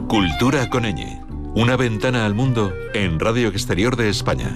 Cultura con ñ. Una ventana al mundo en Radio Exterior de España.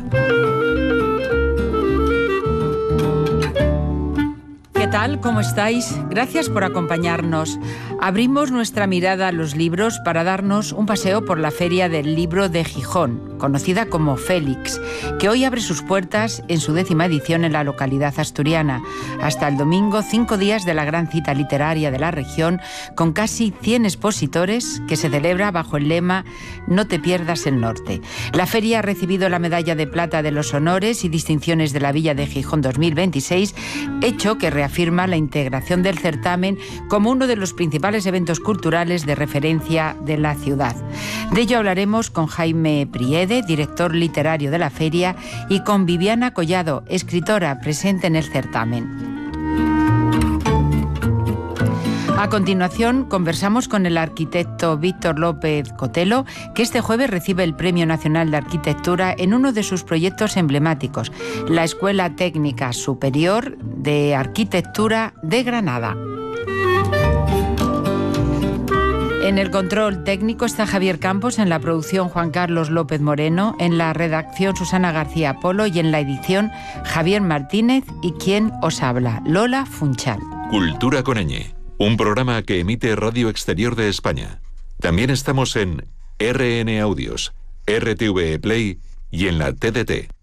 ¿Qué tal? ¿Cómo estáis? Gracias por acompañarnos. Abrimos nuestra mirada a los libros para darnos un paseo por la Feria del Libro de Gijón, conocida como Félix, que hoy abre sus puertas en su 10ª edición en la localidad asturiana. Hasta el domingo, 5 días de la gran cita literaria de la región, con casi 100 expositores, que se celebra bajo el lema «No te pierdas el norte». La feria ha recibido la medalla de plata de los honores y distinciones de la Villa de Gijón 2026, hecho que reafirma la integración del certamen como uno de los principales eventos culturales de referencia de la ciudad. De ello hablaremos con Jaime Priede, director literario de la feria, y con Viviana Collado, escritora presente en el certamen. A continuación, conversamos con el arquitecto Víctor López Cotelo, que este jueves recibe el Premio Nacional de Arquitectura en uno de sus proyectos emblemáticos, la Escuela Técnica Superior de Arquitectura de Granada. En el control técnico está Javier Campos, en la producción Juan Carlos López Moreno, en la redacción Susana García Polo y en la edición Javier Martínez y quien os habla, Lola Funchal. Cultura con ñ, un programa que emite Radio Exterior de España. También estamos en RN Audios, RTV Play y en la TDT.